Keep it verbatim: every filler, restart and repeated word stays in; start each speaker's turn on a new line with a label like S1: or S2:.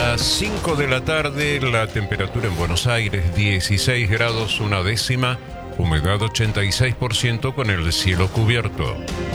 S1: las cinco de la tarde, la temperatura en Buenos Aires dieciséis grados una décima, humedad ochenta y seis por ciento con el cielo cubierto.